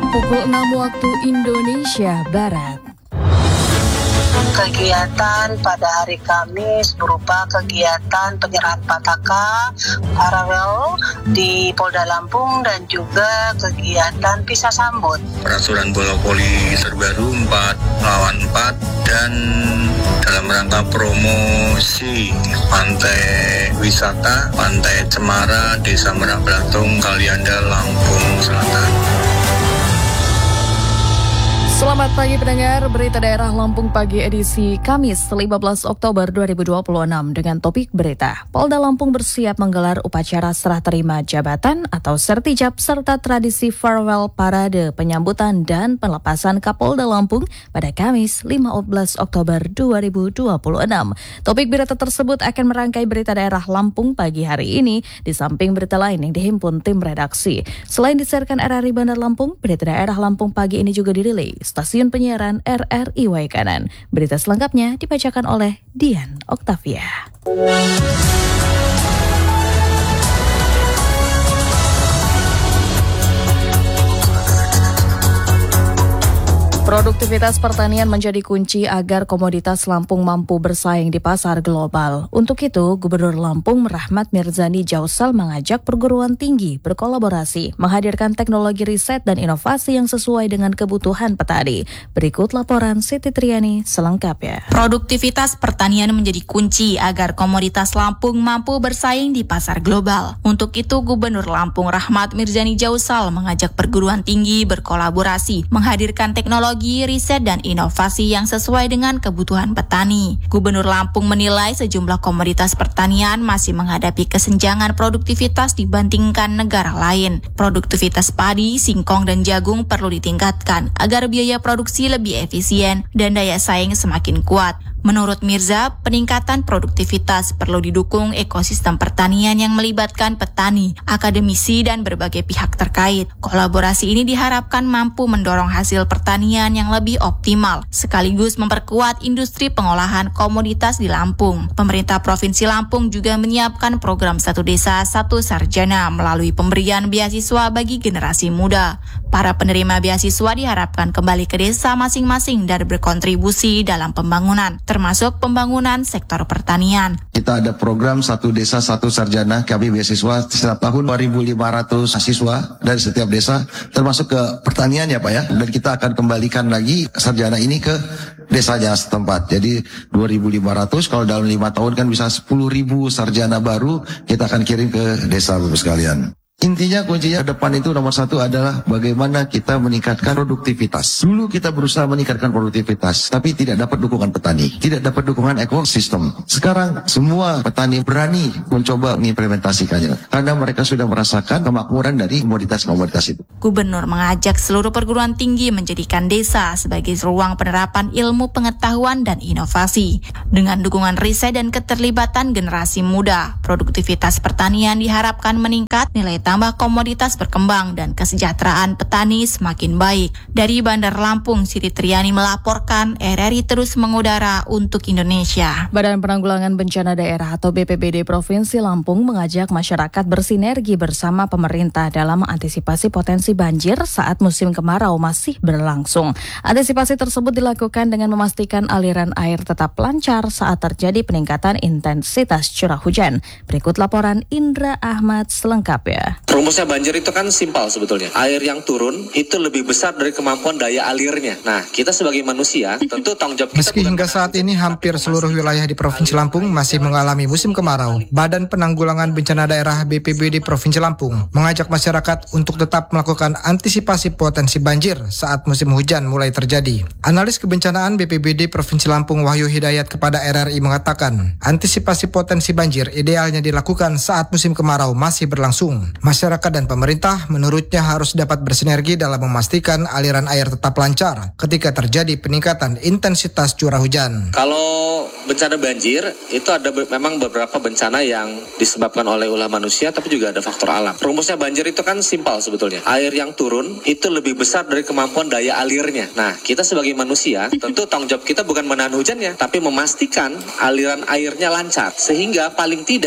pukul 6 waktu Indonesia Barat. Kegiatan pada hari Kamis berupa kegiatan penyerahan pataka paralel di Polda Lampung dan juga kegiatan pisah sambut. Peraturan bola voli terbaru 4 lawan 4 dan dalam rangka promosi pantai wisata Pantai Cemara, Desa Merak Belatung, Kalianda, Lampung Selatan. Selamat pagi pendengar, berita daerah Lampung pagi edisi Kamis 15 Oktober 2026 dengan topik berita. Polda Lampung bersiap menggelar upacara serah terima jabatan atau sertijab serta tradisi farewell parade penyambutan dan pelepasan Kapolda Lampung pada Kamis 15 Oktober 2026. Topik berita tersebut akan merangkai berita daerah Lampung pagi hari ini di samping berita lain yang dihimpun tim redaksi. Selain disiarkan RRI Bandar Lampung, berita daerah Lampung pagi ini juga dirilis stasiun penyiaran RRI Waikanan. Berita selengkapnya dibacakan oleh Dian Oktavia. Produktivitas pertanian menjadi kunci agar komoditas Lampung mampu bersaing di pasar global. Untuk itu, Gubernur Lampung Rahmat Mirzani Jausal mengajak perguruan tinggi berkolaborasi, menghadirkan teknologi riset dan inovasi yang sesuai dengan kebutuhan petani. Berikut laporan Siti Triani selengkapnya. Produktivitas pertanian menjadi kunci agar komoditas Lampung mampu bersaing di pasar global. Untuk itu, Gubernur Lampung Rahmat Mirzani Jausal mengajak perguruan tinggi berkolaborasi, menghadirkan teknologi riset dan inovasi yang sesuai dengan kebutuhan petani. Gubernur Lampung menilai sejumlah komoditas pertanian masih menghadapi kesenjangan produktivitas dibandingkan negara lain. Produktivitas padi, singkong, dan jagung perlu ditingkatkan agar biaya produksi lebih efisien dan daya saing semakin kuat. Menurut Mirza, peningkatan produktivitas perlu didukung ekosistem pertanian yang melibatkan petani, akademisi, dan berbagai pihak terkait. Kolaborasi ini diharapkan mampu mendorong hasil pertanian yang lebih optimal, sekaligus memperkuat industri pengolahan komoditas di Lampung. Pemerintah Provinsi Lampung juga menyiapkan program Satu Desa Satu Sarjana melalui pemberian beasiswa bagi generasi muda. Para penerima beasiswa diharapkan kembali ke desa masing-masing dan berkontribusi dalam pembangunan, termasuk pembangunan sektor pertanian. Kita ada program Satu Desa Satu Sarjana, kami beasiswa setiap tahun 2.500 mahasiswa dari setiap desa, termasuk ke pertanian ya Pak ya. Dan kita akan kembalikan lagi sarjana ini ke desanya setempat. Jadi 2.500, kalau dalam 5 tahun kan bisa 10.000 sarjana baru kita akan kirim ke desa Bapak sekalian. Intinya kuncinya ke depan itu nomor 1 adalah bagaimana kita meningkatkan produktivitas. Dulu kita berusaha meningkatkan produktivitas, tapi tidak dapat dukungan petani, tidak dapat dukungan ekosistem. Sekarang semua petani berani mencoba mengimplementasikannya, karena mereka sudah merasakan kemakmuran dari komoditas-komoditas itu. Gubernur mengajak seluruh perguruan tinggi menjadikan desa sebagai ruang penerapan ilmu pengetahuan dan inovasi. Dengan dukungan riset dan keterlibatan generasi muda, produktivitas pertanian diharapkan meningkat, nilai tambah komoditas berkembang, dan kesejahteraan petani semakin baik. Dari Bandar Lampung, Siti Triani melaporkan, RRI terus mengudara untuk Indonesia. Badan Penanggulangan Bencana Daerah atau BPBD Provinsi Lampung mengajak masyarakat bersinergi bersama pemerintah dalam mengantisipasi potensi banjir saat musim kemarau masih berlangsung. Antisipasi tersebut dilakukan dengan memastikan aliran air tetap lancar saat terjadi peningkatan intensitas curah hujan. Berikut laporan Indra Ahmad selengkapnya. Rumusnya banjir itu kan simpel sebetulnya. Air yang turun itu lebih besar dari kemampuan daya alirnya. Nah, kita sebagai manusia tentu tanggung jawab kita. Meski hingga saat ini hampir seluruh wilayah di Provinsi Lampung masih mengalami musim kemarau, Badan Penanggulangan Bencana Daerah BPBD Provinsi Lampung mengajak masyarakat untuk tetap melakukan antisipasi potensi banjir saat musim hujan mulai terjadi. Analis kebencanaan BPBD Provinsi Lampung Wahyu Hidayat kepada RRI mengatakan, antisipasi potensi banjir idealnya dilakukan saat musim kemarau masih berlangsung. Masyarakat dan pemerintah menurutnya harus dapat bersinergi dalam memastikan aliran air tetap lancar ketika terjadi peningkatan intensitas curah hujan. Kalau bencana banjir itu ada memang beberapa bencana yang disebabkan oleh ulah manusia, tapi juga ada faktor alam. Rumusnya banjir itu kan simpel sebetulnya. Air yang turun itu lebih besar dari kemampuan daya alirnya. Nah, kita sebagai manusia tentu tanggung jawab kita bukan menahan hujannya, tapi memastikan aliran airnya lancar, sehingga paling tidak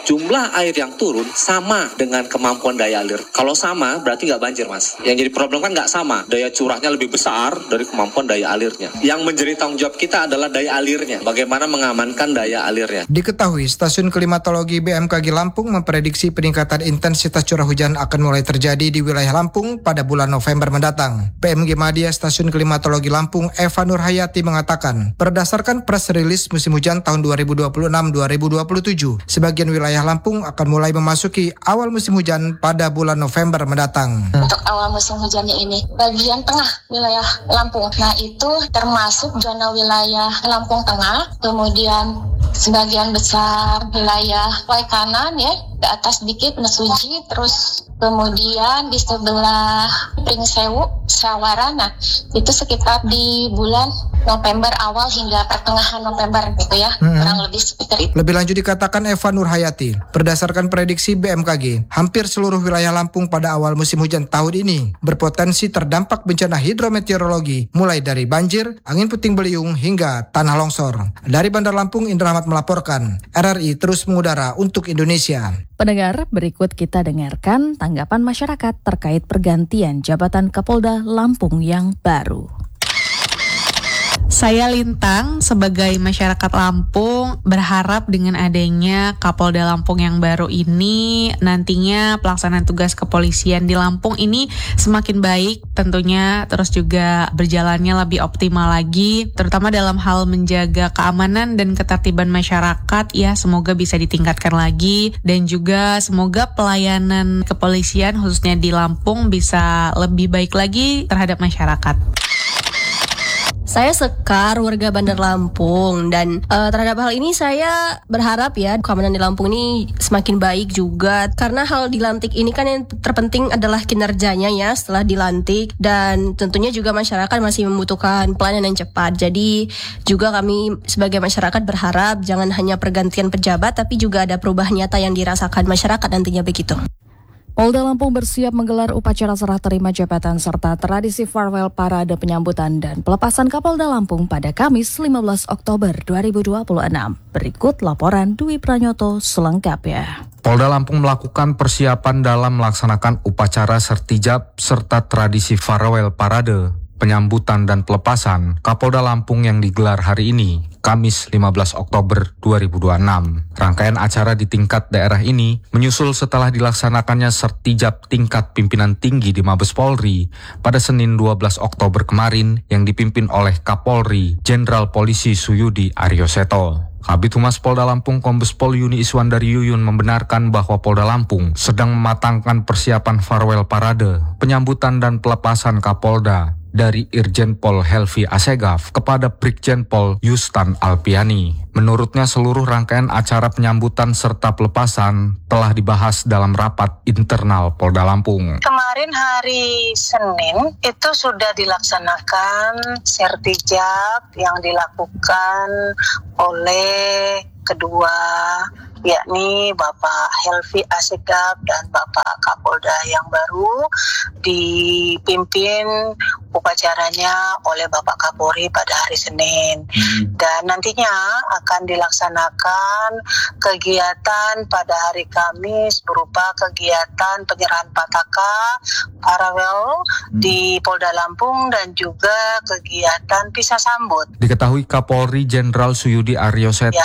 jumlah air yang turun sama dengan kemampuan daya alir. Kalau sama berarti nggak banjir, Mas. Yang jadi problem kan nggak sama. Daya curahnya lebih besar dari kemampuan daya alirnya. Yang menjadi tanggung jawab kita adalah daya alirnya. Bagaimana mengamankan daya alirnya. Diketahui Stasiun Klimatologi BMKG Lampung memprediksi peningkatan intensitas curah hujan akan mulai terjadi di wilayah Lampung pada bulan November mendatang. PMG Madya Stasiun Klimatologi Lampung Eva Nurhayati mengatakan, berdasarkan press release musim hujan tahun 2026-2027, sebagian wilayah Lampung akan mulai memasuki awal musim hujan pada bulan November mendatang. Untuk awal musim hujannya ini, bagian tengah wilayah Lampung. Nah, itu termasuk zona wilayah Lampung Tengah, kemudian sebagian besar wilayah kanan ya, ke atas sedikit Mesuji, terus kemudian di sebelah Pringsewu, Sawara. Nah, itu sekitar di bulan November awal hingga pertengahan November gitu ya, kurang lebih seperti itu. Lebih lanjut dikatakan Eva Nurhayati, berdasarkan prediksi BMKG, hampir seluruh wilayah Lampung pada awal musim hujan tahun ini berpotensi terdampak bencana hidrometeorologi, mulai dari banjir, angin puting beliung hingga tanah longsor. Dari Bandar Lampung, Indra Ahmad melaporkan, RRI terus mengudara untuk Indonesia. Pendengar, berikut kita dengarkan tanggapan masyarakat terkait pergantian jabatan Kapolda Lampung yang baru. Saya Lintang sebagai masyarakat Lampung berharap dengan adanya Kapolda Lampung yang baru ini nantinya pelaksanaan tugas kepolisian di Lampung ini semakin baik tentunya, terus juga berjalannya lebih optimal lagi, terutama dalam hal menjaga keamanan dan ketertiban masyarakat ya, semoga bisa ditingkatkan lagi, dan juga semoga pelayanan kepolisian khususnya di Lampung bisa lebih baik lagi terhadap masyarakat. Saya Sekar, warga Bandar Lampung, dan terhadap hal ini saya berharap ya keamanan di Lampung ini semakin baik juga, karena hal dilantik ini kan yang terpenting adalah kinerjanya ya setelah dilantik, dan tentunya juga masyarakat masih membutuhkan pelayanan yang cepat. Jadi juga kami sebagai masyarakat berharap jangan hanya pergantian pejabat, tapi juga ada perubahan nyata yang dirasakan masyarakat nantinya begitu. Polda Lampung bersiap menggelar upacara serah terima jabatan serta tradisi farewell parade penyambutan dan pelepasan Kapolda Lampung pada Kamis 15 Oktober 2026. Berikut laporan Dwi Pranyoto selengkapnya. Polda Lampung melakukan persiapan dalam melaksanakan upacara sertijab serta tradisi farewell parade penyambutan dan pelepasan Kapolda Lampung yang digelar hari ini, Kamis 15 Oktober 2026. Rangkaian acara di tingkat daerah ini menyusul setelah dilaksanakannya sertijab tingkat pimpinan tinggi di Mabes Polri pada Senin 12 Oktober kemarin yang dipimpin oleh Kapolri Jenderal Polisi Suyudi Aryoseto. Kabid Humas Polda Lampung Kombes Pol Yuni Iswandari Yuyun membenarkan bahwa Polda Lampung sedang mematangkan persiapan farewell parade, penyambutan dan pelepasan Kapolda dari Irjen Pol Helvi Asegaf kepada Brigjen Pol Yustan Alpiani. Menurutnya seluruh rangkaian acara penyambutan serta pelepasan telah dibahas dalam rapat internal Polda Lampung. Kemarin hari Senin itu sudah dilaksanakan sertijab yang dilakukan oleh kedua, yakni Bapak Helvi Asegaf dan Bapak Kapolda yang baru, dipimpin upacaranya oleh Bapak Kapolri pada hari Senin. Dan nantinya akan dilaksanakan kegiatan pada hari Kamis berupa kegiatan penyerahan pataka paralel di Polda Lampung dan juga kegiatan pisah sambut. Diketahui Kapolri Jenderal Suyudi Aryoseto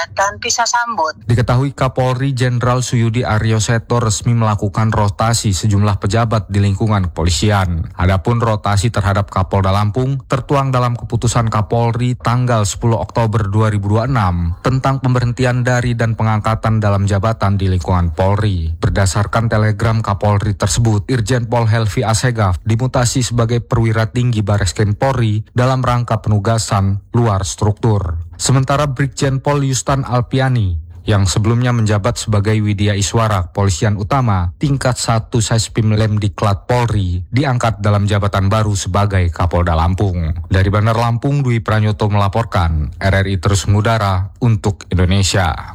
resmi melakukan rotasi sejumlah pejabat di lingkungan kepolisian. Adapun rotasi terhadap Kapolda Lampung tertuang dalam keputusan Kapolri tanggal 10 Oktober 2026 tentang pemberhentian dari dan pengangkatan dalam jabatan di lingkungan Polri. Berdasarkan telegram Kapolri tersebut, Irjen Pol Helvi Asegaf dimutasi sebagai perwira tinggi Bareskrim Polri dalam rangka penugasan luar struktur. Sementara Brigjen Pol Yustan Alpiani yang sebelumnya menjabat sebagai Widya Iswara Kepolisian Utama tingkat 1 Sespim Lemdiklat Polri diangkat dalam jabatan baru sebagai Kapolda Lampung. Dari Bandar Lampung, Dwi Pranyoto melaporkan, RRI terus mengudara untuk Indonesia.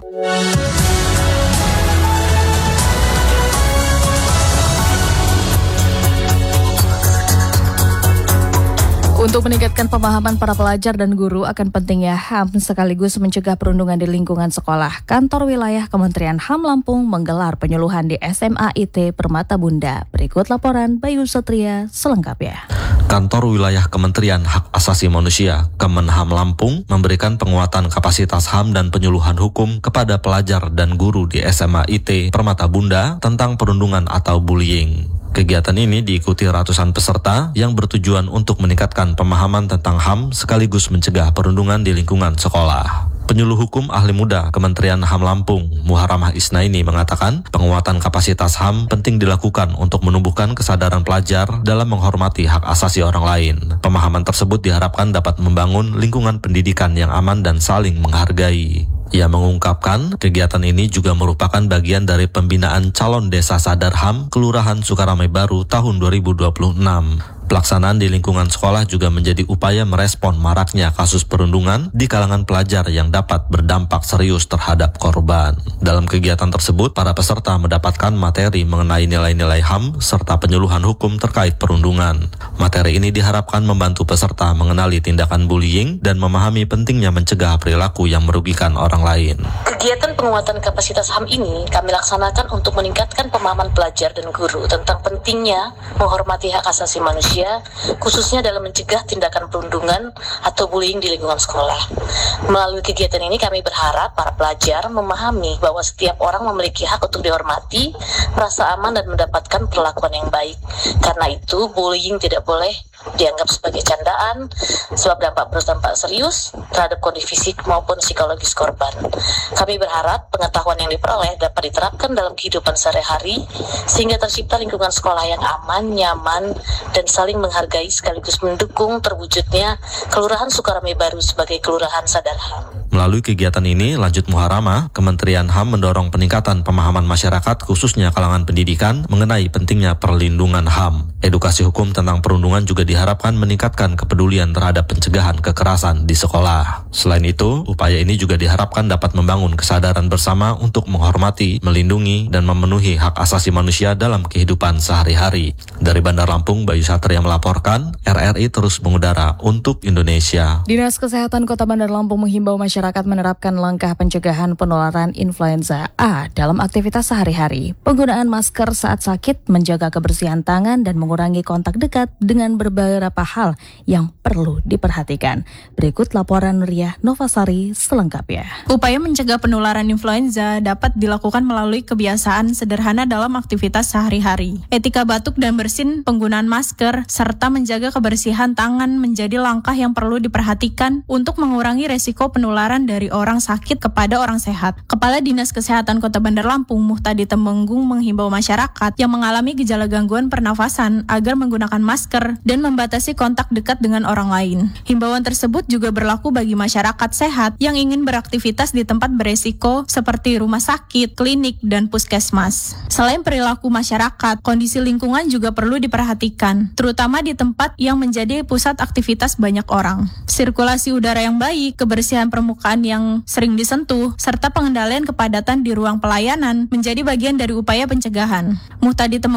Untuk meningkatkan pemahaman para pelajar dan guru akan pentingnya HAM sekaligus mencegah perundungan di lingkungan sekolah, Kantor Wilayah Kementerian HAM Lampung menggelar penyuluhan di SMA IT Permata Bunda. Berikut laporan Bayu Satria selengkapnya. Kantor Wilayah Kementerian Hak Asasi Manusia Kemenham Lampung memberikan penguatan kapasitas HAM dan penyuluhan hukum kepada pelajar dan guru di SMA IT Permata Bunda tentang perundungan atau bullying. Kegiatan ini diikuti ratusan peserta yang bertujuan untuk meningkatkan pemahaman tentang HAM sekaligus mencegah perundungan di lingkungan sekolah. Penyuluh hukum ahli muda Kementerian HAM Lampung, Muharamah Isnaini mengatakan penguatan kapasitas HAM penting dilakukan untuk menumbuhkan kesadaran pelajar dalam menghormati hak asasi orang lain. Pemahaman tersebut diharapkan dapat membangun lingkungan pendidikan yang aman dan saling menghargai. Ia mengungkapkan kegiatan ini juga merupakan bagian dari pembinaan calon desa sadar HAM Kelurahan Sukaramai Baru tahun 2026. Pelaksanaan di lingkungan sekolah juga menjadi upaya merespon maraknya kasus perundungan di kalangan pelajar yang dapat berdampak serius terhadap korban. Dalam kegiatan tersebut, para peserta mendapatkan materi mengenai nilai-nilai HAM serta penyuluhan hukum terkait perundungan. Materi ini diharapkan membantu peserta mengenali tindakan bullying dan memahami pentingnya mencegah perilaku yang merugikan orang lain. Kegiatan penguatan kapasitas HAM ini kami laksanakan untuk meningkatkan pemahaman pelajar dan guru tentang pentingnya menghormati hak asasi manusia, khususnya dalam mencegah tindakan perundungan atau bullying di lingkungan sekolah. Melalui kegiatan ini kami berharap para pelajar memahami bahwa setiap orang memiliki hak untuk dihormati, merasa aman dan mendapatkan perlakuan yang baik. Karena itu, bullying tidak boleh dianggap sebagai candaan, sebab berdampak serius terhadap kondisi fisik maupun psikologis korban. Kami berharap pengetahuan yang diperoleh dapat diterapkan dalam kehidupan sehari-hari, sehingga tercipta lingkungan sekolah yang aman, nyaman, dan saling menghargai sekaligus mendukung terwujudnya Kelurahan Sukaramai Baru sebagai Kelurahan Sadar HAM. Melalui kegiatan ini, lanjut Muharamah, Kementerian HAM mendorong peningkatan pemahaman masyarakat khususnya kalangan pendidikan mengenai pentingnya perlindungan HAM. Edukasi hukum tentang perundungan juga diharapkan meningkatkan kepedulian terhadap pencegahan kekerasan di sekolah. Selain itu, upaya ini juga diharapkan dapat membangun kesadaran bersama untuk menghormati, melindungi, dan memenuhi hak asasi manusia dalam kehidupan sehari-hari. Dari Bandar Lampung, Bayu Satria melaporkan, RRI terus mengudara untuk Indonesia. Dinas Kesehatan Kota Bandar Lampung menghimbau masyarakat menerapkan langkah pencegahan penularan influenza A dalam aktivitas sehari-hari. Penggunaan masker saat sakit, menjaga kebersihan tangan, dan mengurangi kontak dekat dengan beberapa hal yang perlu diperhatikan. Berikut laporan Nuriyah Novasari selengkapnya. Upaya mencegah penularan influenza dapat dilakukan melalui kebiasaan sederhana dalam aktivitas sehari-hari. Etika batuk dan bersin, penggunaan masker, serta menjaga kebersihan tangan menjadi langkah yang perlu diperhatikan untuk mengurangi resiko penularan dari orang sakit kepada orang sehat. Kepala Dinas Kesehatan Kota Bandar Lampung, Muhtadi Temenggung, menghimbau masyarakat yang mengalami gejala gangguan pernafasan agar menggunakan masker dan membatasi kontak dekat dengan orang lain. Himbauan tersebut juga berlaku bagi masyarakat sehat yang ingin beraktivitas di tempat beresiko seperti rumah sakit, klinik, dan puskesmas. Selain perilaku masyarakat, kondisi lingkungan juga perlu diperhatikan, terutama di tempat yang menjadi pusat aktivitas banyak orang. Sirkulasi udara yang baik, kebersihan permukaan yang sering disentuh, serta pengendalian kepadatan di ruang pelayanan menjadi bagian dari upaya pencegahan. Muhtadi